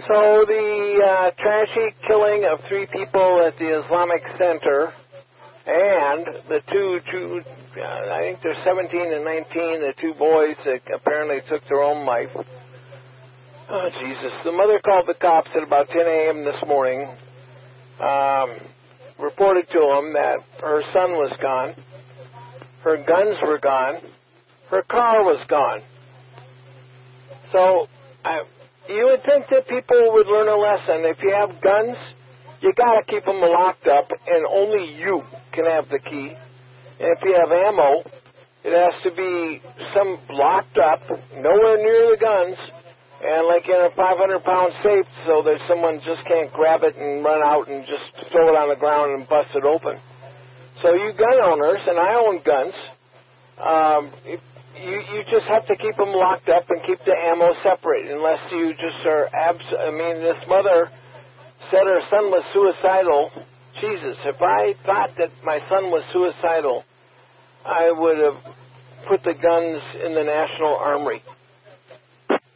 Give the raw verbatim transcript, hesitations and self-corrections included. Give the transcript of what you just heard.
So the uh, trashy killing of three people at the Islamic Center and the two, two uh, I think they're seventeen and nineteen, the two boys that apparently took their own life. Oh, Jesus. The mother called the cops at about ten a.m. this morning, um, reported to them that her son was gone, her guns were gone, her car was gone. So I, you would think that people would learn a lesson. If you have guns, you got to keep them locked up, and only you can have the key. And if you have ammo, it has to be some locked up, nowhere near the guns, and like in a five hundred pound safe, so that someone just can't grab it and run out and just throw it on the ground and bust it open. So you gun owners, and I own guns, um, if you, you just have to keep them locked up and keep the ammo separate, unless you just are abs- I mean, this mother said her son was suicidal. Jesus, if I thought that my son was suicidal, I would have put the guns in the National Armory.